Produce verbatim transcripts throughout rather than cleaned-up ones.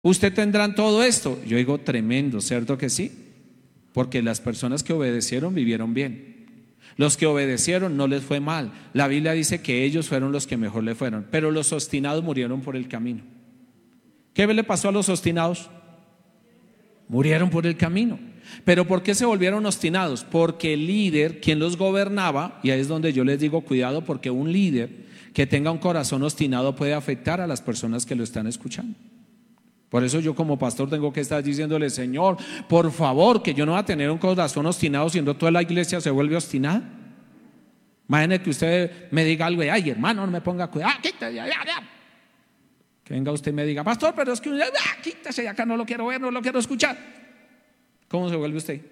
usted tendrán todo esto. Yo digo, tremendo, ¿cierto que sí? Porque las personas que obedecieron vivieron bien. Los que obedecieron no les fue mal. La Biblia dice que ellos fueron los que mejor le fueron, pero los obstinados murieron por el camino. ¿Qué le pasó a los obstinados? Murieron por el camino. ¿Pero por qué se volvieron obstinados? Porque el líder, quien los gobernaba, y ahí es donde yo les digo cuidado, porque un líder que tenga un corazón obstinado puede afectar a las personas que lo están escuchando. Por eso yo como pastor tengo que estar diciéndole, Señor, por favor, que yo no voy a tener un corazón obstinado siendo toda la iglesia se vuelve obstinada. Imagínese que usted me diga algo y, ay, hermano, no me ponga cuidado, quítese, ya, ya, ya. Que venga usted y me diga, pastor, pero es que ah, quítese, acá no lo quiero ver, no lo quiero escuchar. ¿Cómo se vuelve usted?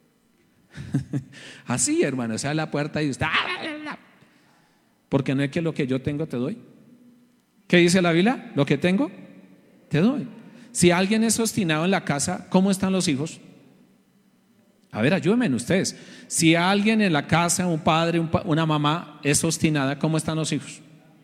Así, hermano, esa es la puerta y usted, ah, porque no es que lo que yo tengo te doy. ¿Qué dice la Biblia? Lo que tengo te doy. Si alguien es obstinado en la casa, ¿cómo están los hijos? A ver, ayúdenme ustedes. Si alguien en la casa, un padre, un pa- una mamá es obstinada, ¿cómo están los hijos?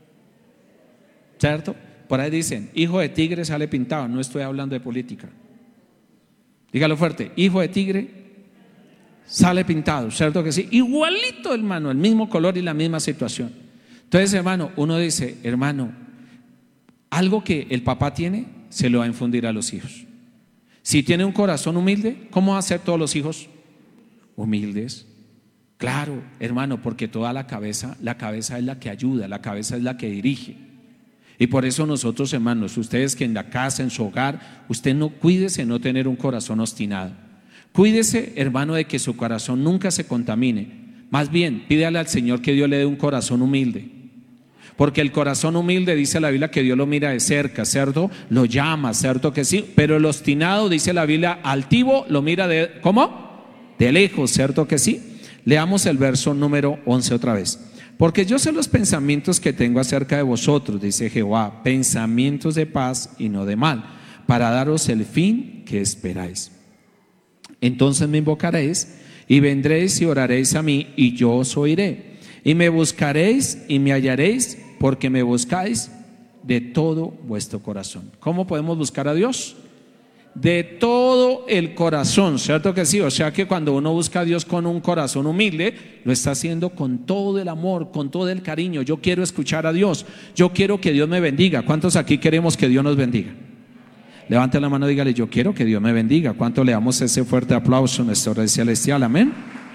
¿Cierto? Por ahí dicen, hijo de tigre sale pintado. No estoy hablando de política. Dígalo fuerte, hijo de tigre sale pintado, ¿cierto que sí? Igualito, hermano, el mismo color y la misma situación. Entonces, hermano, uno dice, hermano, algo que el papá tiene se lo va a infundir a los hijos. Si tiene un corazón humilde, ¿cómo va a ser todos los hijos? Humildes. Claro, hermano, porque toda la cabeza, la cabeza es la que ayuda, la cabeza es la que dirige. Y por eso nosotros, hermanos, ustedes que en la casa, en su hogar, usted no cuídese no tener un corazón obstinado. Cuídese, hermano, de que su corazón nunca se contamine. Más bien, pídale al Señor que Dios le dé un corazón humilde. Porque el corazón humilde, dice la Biblia, que Dios lo mira de cerca, ¿cierto? Lo llama, ¿cierto que sí? Pero el obstinado, dice la Biblia, altivo, lo mira de, ¿cómo? De lejos, ¿cierto que sí? Leamos el verso número once otra vez. Porque yo sé los pensamientos que tengo acerca de vosotros, dice Jehová, pensamientos de paz y no de mal, para daros el fin que esperáis. Entonces me invocaréis y vendréis y oraréis a mí y yo os oiré. Y me buscaréis y me hallaréis porque me buscáis de todo vuestro corazón. ¿Cómo podemos buscar a Dios? De todo el corazón, ¿cierto que sí? O sea que cuando uno busca a Dios con un corazón humilde, lo está haciendo con todo el amor, con todo el cariño. Yo quiero escuchar a Dios, yo quiero que Dios me bendiga. ¿Cuántos aquí queremos que Dios nos bendiga? Levante la mano y dígale, yo quiero que Dios me bendiga. ¿Cuánto le damos ese fuerte aplauso a nuestro Rey Celestial? Amén.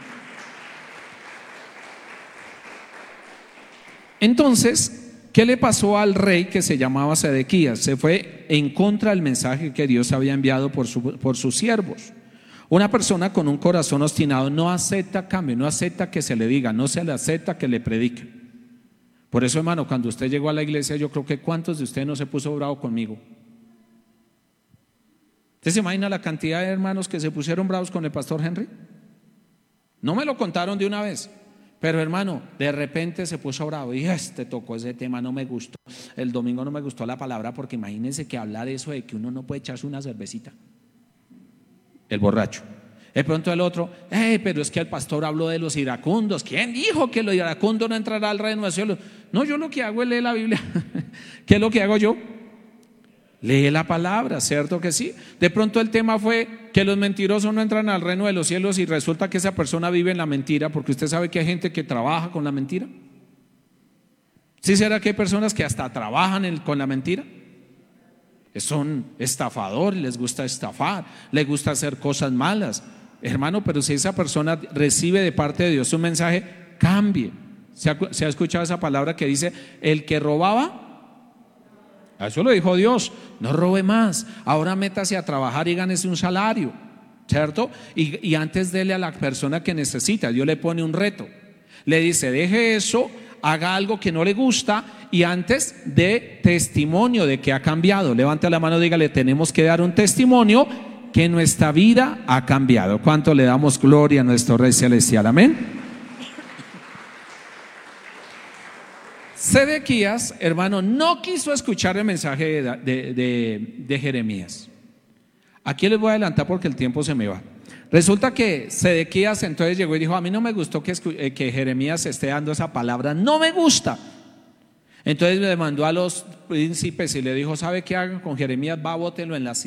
Entonces, ¿qué le pasó al rey que se llamaba Sedequías? Se fue en contra del mensaje que Dios había enviado por, su, por sus siervos. Una persona con un corazón obstinado no acepta cambio, no acepta que se le diga, no se le acepta que le predique. Por eso, hermano, cuando usted llegó a la iglesia, yo creo que ¿cuántos de ustedes no se puso bravo conmigo? ¿Usted se imagina la cantidad de hermanos que se pusieron bravos con el pastor Henry? No me lo contaron de una vez. Pero hermano, de repente se puso bravo y este tocó ese tema, no me gustó. El domingo no me gustó la palabra porque imagínense que habla de eso de que uno no puede echarse una cervecita. El borracho. De pronto el otro, hey, pero es que el pastor habló de los iracundos. ¿Quién dijo que los iracundos no entrará al reino de los cielos? No, yo lo que hago es leer la Biblia. ¿Qué es lo que hago yo? Lee la palabra, ¿cierto que sí? De pronto el tema fue que los mentirosos no entran al reino de los cielos y resulta que esa persona vive en la mentira, porque usted sabe que hay gente que trabaja con la mentira. ¿Sí será que hay personas que hasta trabajan en, con la mentira? Son estafadores, les gusta estafar, les gusta hacer cosas malas. Hermano, pero si esa persona recibe de parte de Dios un mensaje, cambie. ¿Se ha, se ha escuchado esa palabra que dice, el que robaba? Eso lo dijo Dios, no robe más, ahora métase a trabajar y gánese un salario, ¿cierto? Y, y antes dele a la persona que necesita. Dios le pone un reto, le dice, deje eso, haga algo que no le gusta y antes dé testimonio de que ha cambiado. Levante la mano y dígale, tenemos que dar un testimonio que nuestra vida ha cambiado. ¿Cuánto le damos gloria a nuestro Rey Celestial? Amén. Sedequías, hermano, no quiso escuchar el mensaje de, de, de, de Jeremías. Aquí les voy a adelantar porque el tiempo se me va. Resulta que Sedequías entonces llegó y dijo, a mí no me gustó que, que Jeremías esté dando esa palabra, no me gusta. Entonces le mandó a los príncipes y le dijo: ¿sabe qué hagan con Jeremías? Va, bótenlo en la